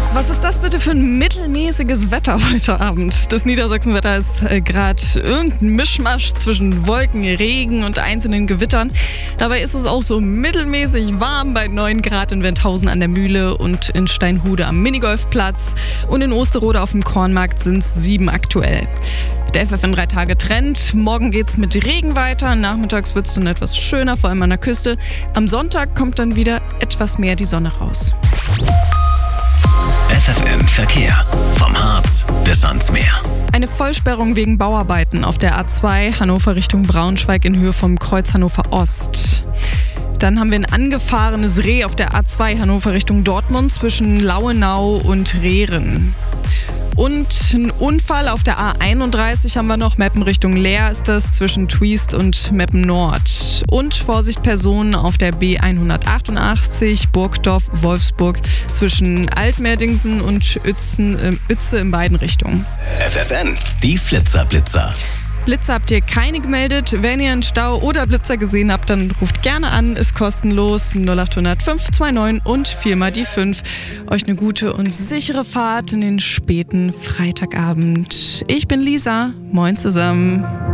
Was ist das bitte für ein mittelmäßiges Wetter heute Abend? Das Niedersachsenwetter ist gerade irgendein Mischmasch zwischen Wolken, Regen und einzelnen Gewittern. Dabei ist es auch so mittelmäßig warm bei 9 Grad in Wendhausen an der Mühle und in Steinhude am Minigolfplatz. Und in Osterode auf dem Kornmarkt sind es 7 aktuell. Der FFN 3 Tage Trend. Morgen geht's mit Regen weiter. Nachmittags wird's dann etwas schöner, vor allem an der Küste. Am Sonntag kommt dann wieder etwas mehr die Sonne raus. FFN Verkehr. Vom Harz bis ans Meer. Eine Vollsperrung wegen Bauarbeiten auf der A2 Hannover Richtung Braunschweig in Höhe vom Kreuz Hannover Ost. Dann haben wir ein angefahrenes Reh auf der A2 Hannover Richtung Dortmund zwischen Lauenau und Rehren. Und ein Unfall auf der A31 haben wir noch, Meppen Richtung Leer ist das, zwischen Twiest und Meppen Nord. Und Vorsicht Personen auf der B188 Burgdorf-Wolfsburg zwischen Altmerdingsen und Uetze in beiden Richtungen. FFN, die Flitzer-Blitzer. Blitzer habt ihr keine gemeldet. Wenn ihr einen Stau oder Blitzer gesehen habt, dann ruft gerne an, ist kostenlos 0800 529 und 4 die 5. Euch eine gute und sichere Fahrt in den späten Freitagabend. Ich bin Lisa, moin zusammen.